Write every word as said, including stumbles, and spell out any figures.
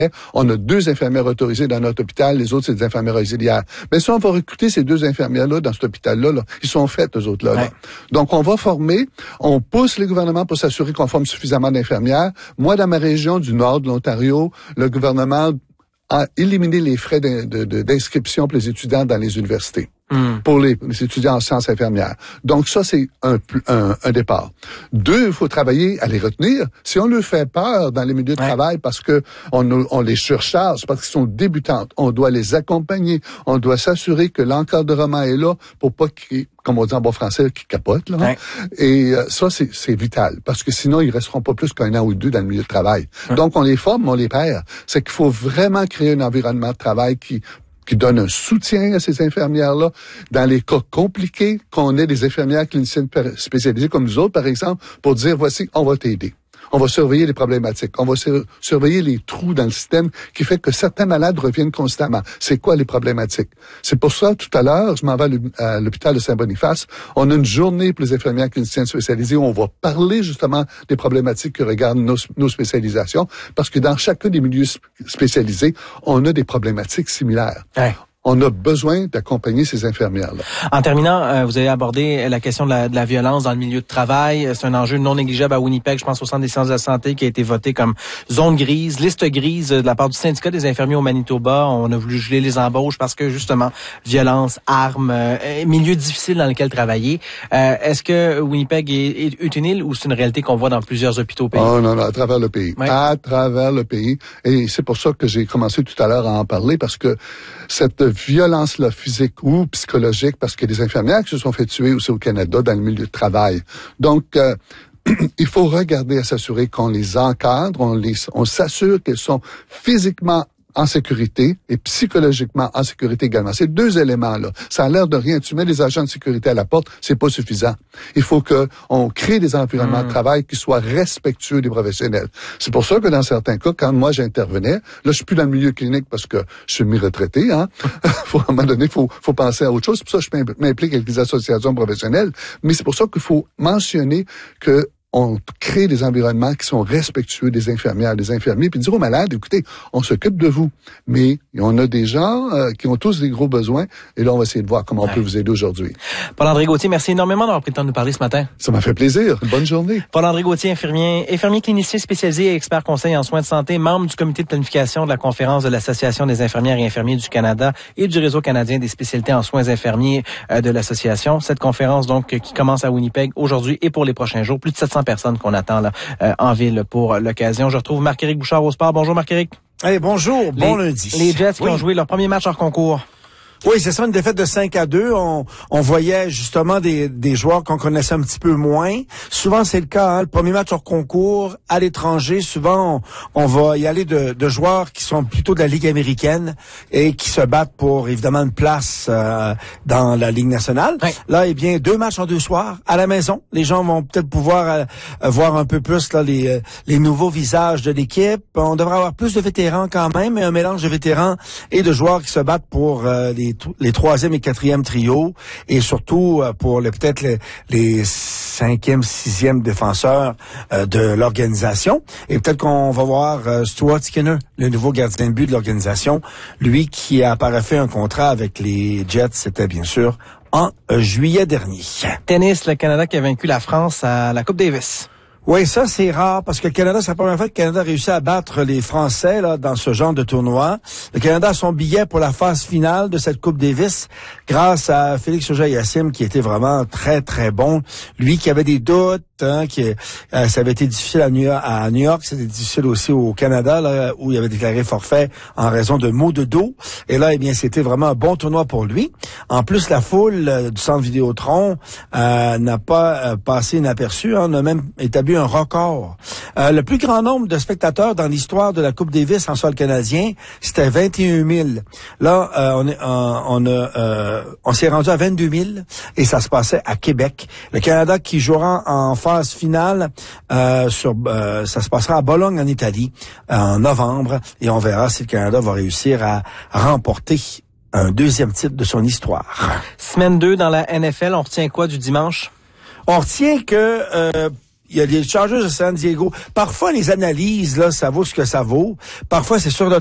On a deux infirmières autorisées dans notre hôpital, les autres, c'est des infirmières auxiliaires. Mais si on va recruter ces deux infirmières-là dans cet hôpital-là, là, ils sont faits, eux autres-là. Là. Ouais. Donc, on va former, on pousse les gouvernements pour s'assurer qu'on forme suffisamment d'infirmières. Moi, dans ma région du nord de l'Ontario, le gouvernement a éliminé les frais de, de, de, d'inscription pour les étudiants dans les universités. Mm. Pour les, les étudiants en sciences infirmières. Donc ça, c'est un, un, un départ. Deux, il faut travailler à les retenir. Si on leur fait peur dans les milieux de ouais. travail parce que on, on les surcharge, parce qu'ils sont débutantes, on doit les accompagner, on doit s'assurer que l'encadrement est là pour pas qu'ils, comme on dit en bon français, qu'ils capotent. Là, ouais. Et euh, ça, c'est, c'est vital, parce que sinon, ils resteront pas plus qu'un an ou deux dans le milieu de travail. Ouais. Donc, on les forme, on les perd. C'est qu'il faut vraiment créer un environnement de travail qui qui donne un soutien à ces infirmières-là. Dans les cas compliqués, qu'on ait des infirmières cliniciennes spécialisées comme nous autres, par exemple, pour dire, voici, on va t'aider. On va surveiller les problématiques. On va sur- surveiller les trous dans le système qui fait que certains malades reviennent constamment. C'est quoi les problématiques? C'est pour ça, tout à l'heure, je m'en vais à l'hôpital de Saint-Boniface. On a une journée pour les infirmières cliniciennes spécialisées où on va parler justement des problématiques que regardent nos, nos spécialisations, parce que dans chacun des milieux spécialisés, on a des problématiques similaires. Ouais. On a besoin d'accompagner ces infirmières-là. En terminant, euh, vous avez abordé la question de la, de la violence dans le milieu de travail. C'est un enjeu non négligeable à Winnipeg. Je pense au Centre des sciences de la santé qui a été voté comme zone grise, liste grise de la part du syndicat des infirmiers au Manitoba. On a voulu geler les embauches parce que, justement, violence, armes, euh, milieu difficile dans lequel travailler. Euh, est-ce que Winnipeg est, est, est une île ou c'est une réalité qu'on voit dans plusieurs hôpitaux au pays? Oh non, non, à travers le pays. Ouais. À travers le pays. Et c'est pour ça que j'ai commencé tout à l'heure à en parler, parce que cette violence-là, physique ou psychologique, parce qu'il y a des infirmières qui se sont fait tuer aussi au Canada dans le milieu de travail. Donc, euh, il faut regarder à s'assurer qu'on les encadre, on les, on s'assure qu'elles sont physiquement en sécurité et psychologiquement en sécurité également. Ces deux éléments-là, ça a l'air de rien. Tu mets des agents de sécurité à la porte, c'est pas suffisant. Il faut que on crée des environnements mmh. de travail qui soient respectueux des professionnels. C'est pour ça que dans certains cas, quand moi j'intervenais, là je suis plus dans le milieu clinique parce que je suis mi-retraité, hein. faut, à un moment donné, faut, faut penser à autre chose. C'est pour ça que je m'implique avec des associations professionnelles. Mais c'est pour ça qu'il faut mentionner que on crée des environnements qui sont respectueux des infirmières, des infirmiers, puis dire aux malades, écoutez, on s'occupe de vous, mais on a des gens euh, qui ont tous des gros besoins, et là, on va essayer de voir comment ouais. on peut vous aider aujourd'hui. Paul-André Gauthier, merci énormément d'avoir pris le temps de nous parler ce matin. Ça m'a fait plaisir. Bonne journée. Paul-André Gauthier, infirmier, infirmier clinicien spécialisé et expert conseil en soins de santé, membre du comité de planification de la conférence de l'Association des infirmières et infirmiers du Canada et du Réseau canadien des spécialités en soins infirmiers euh, de l'association. Cette conférence, donc, qui commence à Winnipeg aujourd'hui et pour les prochains jours. Plus de sept cents personnes qu'on attend là, euh, en ville pour l'occasion. Je retrouve Marc-Éric Bouchard au sport. Bonjour Marc-Éric. Hey, bonjour, bon les, lundi. Les Jets qui oui. ont joué leur premier match hors concours. Oui, c'est ça, une défaite de cinq à deux. On, on voyait justement des, des joueurs qu'on connaissait un petit peu moins. Souvent, c'est le cas. Hein, le premier match hors concours, à l'étranger, souvent, on, on va y aller de, de joueurs qui sont plutôt de la Ligue américaine et qui se battent pour, évidemment, une place euh, dans la Ligue nationale. Oui. Là, eh bien, deux matchs en deux soirs, à la maison. Les gens vont peut-être pouvoir euh, voir un peu plus là les, euh, les nouveaux visages de l'équipe. On devrait avoir plus de vétérans quand même, mais un mélange de vétérans et de joueurs qui se battent pour euh, les les troisième et quatrième trios et surtout pour le peut-être les, les cinquième, sixième défenseurs euh, de l'organisation. Et peut-être qu'on va voir euh, Stuart Skinner, le nouveau gardien de but de l'organisation, lui qui a paraffé un contrat avec les Jets, c'était bien sûr en euh, juillet dernier. Tennis, le Canada qui a vaincu la France à la Coupe Davis. Oui, ça, c'est rare, parce que le Canada, c'est la première fois que le Canada a réussi à battre les Français là dans ce genre de tournoi. Le Canada a son billet pour la phase finale de cette Coupe Davis grâce à Félix Auger-Aliassime, qui était vraiment très, très bon. Lui qui avait des doutes, hein, qui euh, ça avait été difficile à New York, à New York, c'était difficile aussi au Canada, là, où il avait déclaré forfait en raison de maux de dos. Et là, eh bien, c'était vraiment un bon tournoi pour lui. En plus, la foule euh, du centre Vidéotron euh, n'a pas euh, passé inaperçu, hein, on a même établi un record. Euh, le plus grand nombre de spectateurs dans l'histoire de la Coupe Davis en sol canadien, c'était vingt et un mille. Là, euh, on, est, on, on, a, euh, on s'est rendu à vingt-deux mille et ça se passait à Québec. Le Canada qui jouera en phase finale, euh, sur, euh, ça se passera à Bologne en Italie en novembre et on verra si le Canada va réussir à remporter un deuxième titre de son histoire. Semaine deux dans la N F L, on retient quoi du dimanche? On retient que... Euh, il y a les Chargers de San Diego. Parfois, les analyses, là, ça vaut ce que ça vaut. Parfois, c'est sur le